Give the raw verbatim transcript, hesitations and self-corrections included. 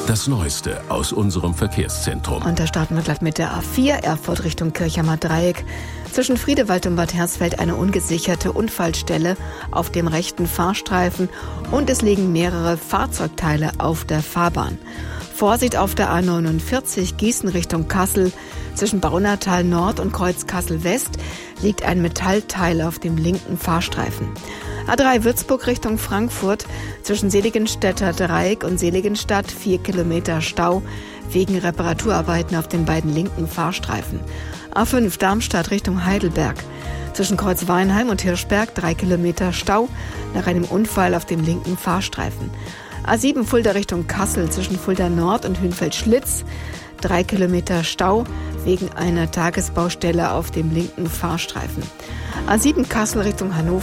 Das Neueste aus unserem Verkehrszentrum. Und da starten wir gleich mit der A vier, Erfurt Richtung Kirchheimer Dreieck. Zwischen Friedewald und Bad Hersfeld eine ungesicherte Unfallstelle auf dem rechten Fahrstreifen und es liegen mehrere Fahrzeugteile auf der Fahrbahn. Vorsicht auf der A neunundvierzig Gießen Richtung Kassel. Zwischen Baunatal Nord und Kreuz Kassel West liegt ein Metallteil auf dem linken Fahrstreifen. A drei Würzburg Richtung Frankfurt. Zwischen Seligenstädter Dreieck und Seligenstadt vier Kilometer Stau wegen Reparaturarbeiten auf den beiden linken Fahrstreifen. A fünf Darmstadt Richtung Heidelberg. Zwischen Kreuzweinheim und Hirschberg drei Kilometer Stau nach einem Unfall auf dem linken Fahrstreifen. A sieben Fulda Richtung Kassel zwischen Fulda Nord und Hünfeld-Schlitz drei Kilometer Stau wegen einer Tagesbaustelle auf dem linken Fahrstreifen. A sieben Kassel Richtung Hannover.